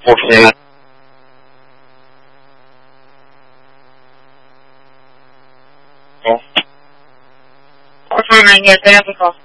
OK。 我看看，应该这样不错。